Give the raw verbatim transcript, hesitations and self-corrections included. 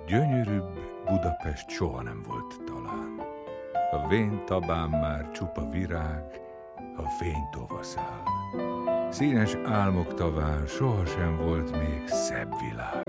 Gyönyörűbb Budapest soha nem volt talán. A vén tabán már csupa virág, a fény tovaszál. Színes álmok taván sohasem volt még szebb világ.